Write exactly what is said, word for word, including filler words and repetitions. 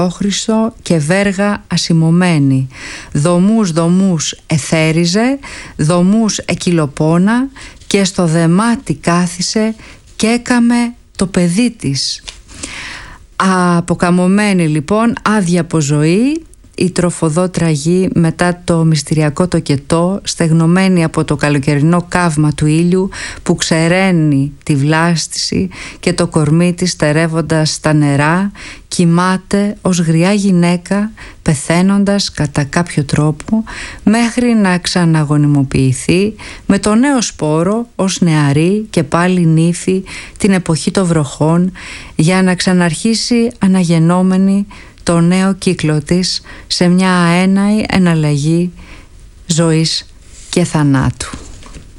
Χρυσό και βέργα ασημωμένη. Δομούς δομούς εθέριζε, δομούς εκυλοπώνα και στο δεμάτι κάθισε και έκαμε το παιδί της. Αποκαμωμένη λοιπόν, άδεια από ζωή, η τροφοδότρα γη μετά το μυστηριακό τοκετό, στεγνωμένη από το καλοκαιρινό καύμα του ήλιου που ξεραίνει τη βλάστηση και το κορμί της στερεύοντας στα νερά, κοιμάται ως γριά γυναίκα, πεθαίνοντας κατά κάποιο τρόπο μέχρι να ξαναγονιμοποιηθεί με το νέο σπόρο ως νεαρή και πάλι νύφη την εποχή των βροχών, για να ξαναρχίσει αναγεννόμενη το νέο κύκλο της σε μια αέναη εναλλαγή ζωής και θανάτου.